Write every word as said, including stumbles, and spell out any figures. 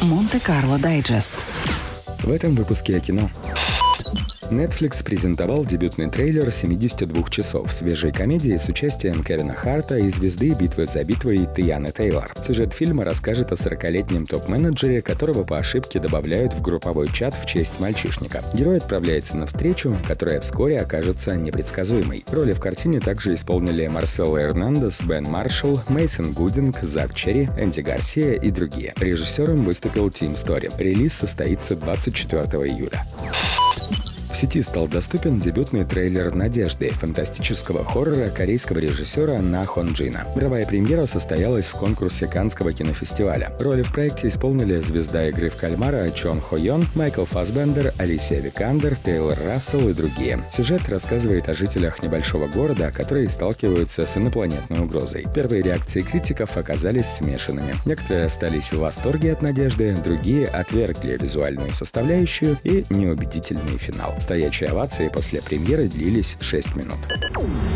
Монте-Карло Дайджест. В этом выпуске о кино. Netflix презентовал дебютный трейлер семидесяти двух часов свежей комедии с участием Кевина Харта и звезды «Битвы за битвой» Тианы Тейлор. Сюжет фильма расскажет о сорокалетнем топ-менеджере, которого по ошибке добавляют в групповой чат в честь мальчишника. Герой отправляется на встречу, которая вскоре окажется непредсказуемой. Роли в картине также исполнили Марсело Эрнандес, Бен Маршалл, Мейсон Гудинг, Зак Черри, Энди Гарсия и другие. Режиссером выступил Тим Стори. Релиз состоится двадцать четвёртого июля. В сети стал доступен дебютный трейлер «Надежды» фантастического хоррора корейского режиссера На Хон Джина. Мировая премьера состоялась в конкурсе Каннского кинофестиваля. Роли в проекте исполнили звезда игры в кальмара Чон Хо Йон, Майкл Фассбендер, Алисия Викандер, Тейлор Рассел и другие. Сюжет рассказывает о жителях небольшого города, которые сталкиваются с инопланетной угрозой. Первые реакции критиков оказались смешанными. Некоторые остались в восторге от «Надежды», другие отвергли визуальную составляющую и неубедительный финал. Стоячие овации после премьеры длились шесть минут.